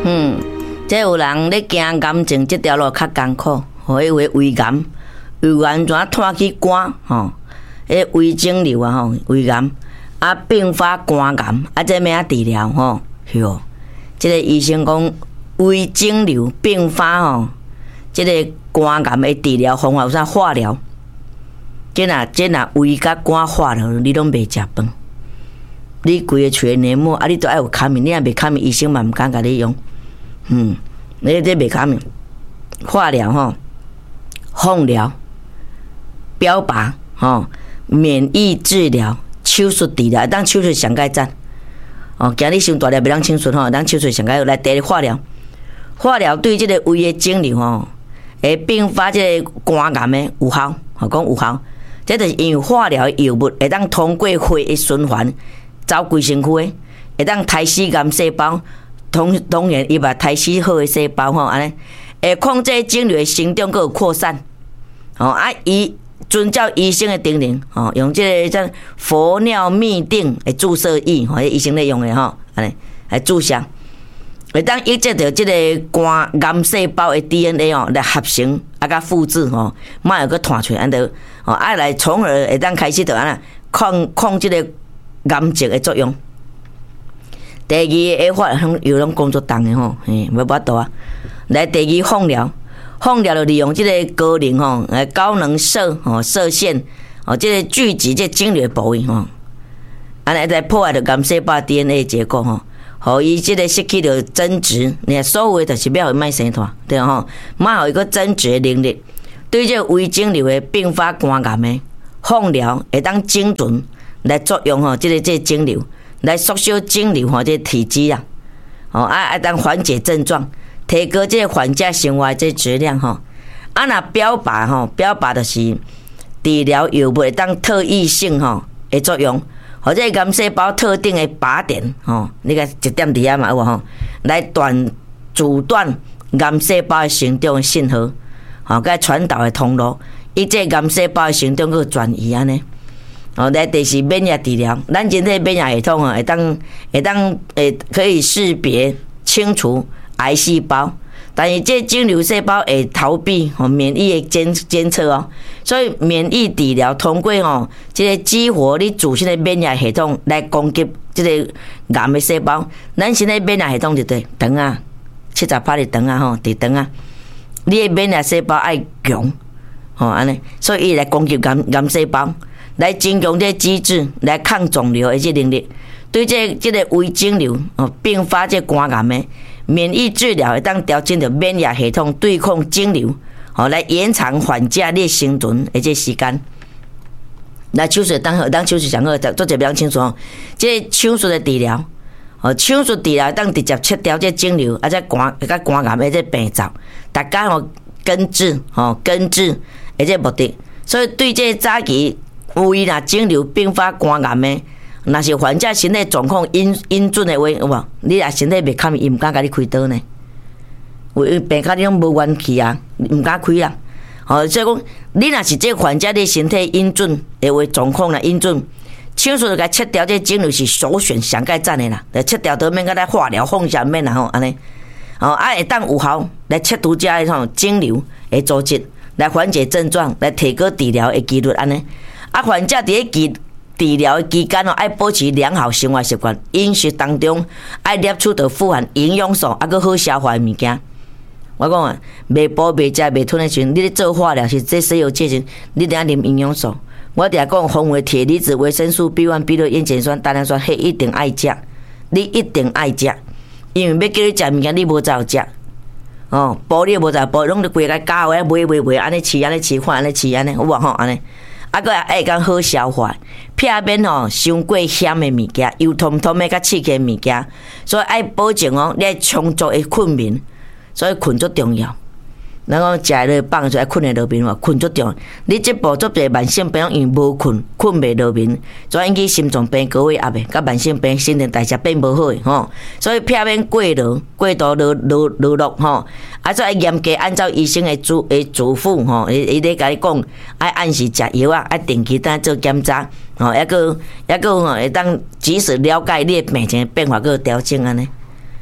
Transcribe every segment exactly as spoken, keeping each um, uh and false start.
嗯，这有人咧行癌症这条路较艰苦，吼，迄为胃癌，胃癌怎拖去肝吼？迄胃肿瘤啊吼，胃癌啊并发肝癌，啊这咩啊治疗吼？哟，这个医生讲胃肿瘤并发吼，这个肝癌的治疗方法有啥化疗？这若这若胃甲肝化疗，你拢袂食饭。你规个喙黏膜啊，你都爱有卡面，你若袂卡面，医生嘛毋敢甲你用。嗯，你这袂卡面，化疗吼，放疗、标靶吼、免疫治疗、手术治疗，当手术上界赞。哦，今日伤大粒袂当手术吼，当手术上界来第一化疗。化疗对这个胃的肿瘤吼，会并发这个肝癌的有效，吼讲有效。这就是因为化疗药物会当通过血的循环。走规身躯的，会当杀死癌细胞，同当然伊嘛杀死好的细胞吼，安尼会控制肿瘤的生长佮扩散。哦啊，伊遵照医生的叮咛，哦用这个叫佛尿嘧啶的注射液，吼，医生咧用的吼，安尼来注射，会当抑制着这个肝癌细胞的 D N A 哦来合成啊甲复制吼，莫有个弹出安得，哦啊来从而会当开始着安那控控这个。癌症的作用。第二个化疗有拢工作重的吼，嘿，无法度啊。来第二放疗，放疗就利用这个高能吼，来高能射吼射线哦，这个聚集这肿瘤部位吼，安尼来破坏着癌细胞 D N A 结构吼，互伊这个失去着增殖，你看所有的就是不要卖生团，对吼，莫互伊个增殖的能力，对这胃肿瘤的并发肝癌的放疗会当精准。来作用吼，这个这个肿瘤来缩小肿瘤吼，这个体积啊，哦啊啊，当缓解症状，提高这个患者生活这质量吼。啊，那标靶吼，标靶就是治疗药物当特异性吼的作用，或者癌细胞特定的靶点吼，你个一点伫遐嘛有无吼，来断阻断癌细胞的生长的信号，吼，甲传导的通路，以这癌细胞的生长去转移安尼。哦，来第四免疫治疗，咱人体免疫系统啊，会当会当诶可以识别清除癌细胞，但是这肿瘤细胞会逃避哦免疫的监监测哦，所以免疫治疗通过哦这个激活你自身的免疫系统来攻击这个癌的细胞，咱身体免疫系统就对肠啊，七十八的肠啊吼，伫肠啊，你的免疫细胞爱强，吼安尼，所以伊来攻击癌癌细胞。来增强这机制，来抗肿瘤的这能力，对这这个胃肿瘤哦并发这肝癌的免疫治疗，会当调整着免疫系统对抗肿瘤，哦来延长患者的生存的这时间。来手术当好，当手术上好，做者比较清楚哦。这个手术的治疗，哦手术治疗当直接切掉这肿瘤，啊这肝甲肝癌的这病灶，大家哦根治哦根治的这目的，所以对这早期。胃若肿瘤并发肝癌的，若是患者身体状况阴阴准的话，有无？你若身体袂堪，伊毋敢甲你开刀呢。有病甲你拢无元气啊，毋敢开啦。哦，所以讲，你若是这患者的身体阴准的话，状况若阴准，手术就甲切掉这肿瘤是首选上界赞的啦。来切掉都免甲来化疗、放射免啦吼，安尼。哦，啊会当有效来切除这迄种肿瘤的组织，来缓解症状，来提高治疗的几率安尼。啊，患者伫咧治治疗期间哦，爱保持良好生活习惯，饮食当中爱摄取到富含营养素，啊，佮好消化的物件。我讲啊，袂补、袂食、袂吞的时阵，你咧做化疗是这西药剂时，你定要啉营养素。我定讲红维、铁离子、维生素 B 一、B 六、烟碱酸、单氨酸，迄一定爱食，你一定爱食，因为要叫你食物件，你无照食。哦，补你无照补，拢咧规个教诶，买买买，安尼饲，安尼饲，看安尼饲，安尼有无吼？安尼。啊，个爱讲好消化，避免吼伤过咸的物件，油通通的甲刺激的物件，所以爱保证哦，你爱充足的困眠，所以困足重要。咱讲食落放出来困会落眠嘛，困足重要。你这步做侪慢性病，因为无困，困袂落眠，所以引起心脏病、高血压的，甲慢性病、新陈代谢变无好的吼。所以避免过劳、过度劳劳劳碌吼，啊，所以严格按照医生的嘱的嘱咐吼，伊伊咧甲你讲，爱按时食药啊，爱定期当做检查，吼，抑个抑个吼会当及时了解你的病情变化，个调整安尼。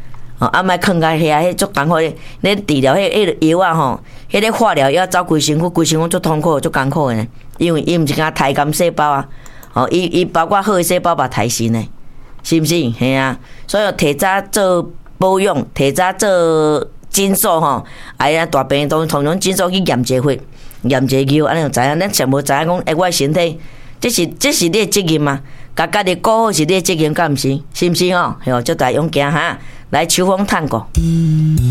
哦，啊，莫囥甲遐，迄足艰苦咧。咧治疗迄迄个药啊吼，迄个化疗要走规身躯，规身躯足痛苦，足艰苦诶。因为伊毋是敢杀癌细胞啊，哦，伊伊包括好诶细胞嘛杀死呢，是毋是？嘿啊，所以提早做保养，提早做诊所吼，哎呀，大病都通常诊所去验一下血，验一下尿，安尼就知影。咱上无知影讲，哎，我身体，这是这是你诶责任嘛？家家己顾好是你诶责任，敢毋是？是毋是吼？吼，就大勇行哈，来秋风探过。